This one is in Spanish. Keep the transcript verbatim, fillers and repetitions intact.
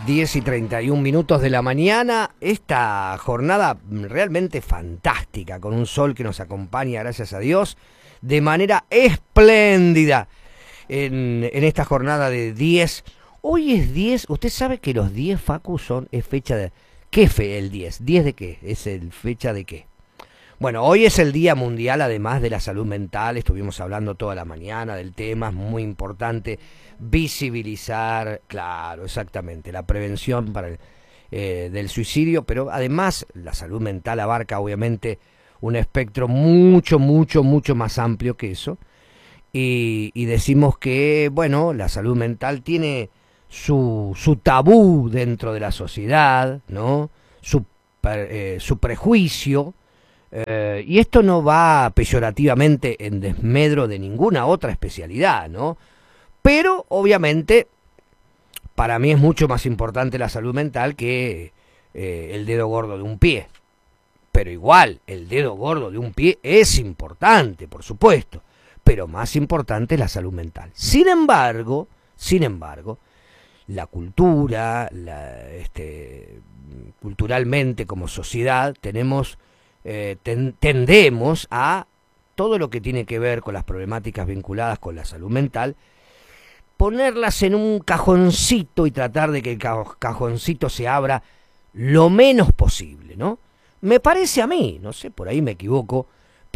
diez y treinta y un minutos de la mañana, esta jornada realmente fantástica, con un sol que nos acompaña, gracias a Dios, de manera espléndida en, en esta jornada de diez. Hoy es diez, usted sabe que los diez, Facu, son, es fecha de... ¿Qué fe el diez? ¿diez de qué? ¿Es el fecha de qué? Bueno, hoy es el Día Mundial, además de la salud mental, estuvimos hablando toda la mañana del tema, es muy importante visibilizar, claro, exactamente, la prevención para el, eh, del suicidio, pero además la salud mental abarca obviamente un espectro mucho, mucho, mucho más amplio que eso, y, y decimos que, bueno, la salud mental tiene su, su tabú dentro de la sociedad, ¿no? Su, eh, su prejuicio. Eh, y esto no va peyorativamente en desmedro de ninguna otra especialidad, ¿no? Pero, obviamente, para mí es mucho más importante la salud mental que eh, el dedo gordo de un pie. Pero igual, el dedo gordo de un pie es importante, por supuesto, pero más importante es la salud mental. Sin embargo, sin embargo, la cultura, la, este, culturalmente como sociedad, tenemos... Eh, ten, tendemos a todo lo que tiene que ver con las problemáticas vinculadas con la salud mental, ponerlas en un cajoncito y tratar de que el cajoncito se abra lo menos posible, ¿no? Me parece a mí, no sé, por ahí me equivoco,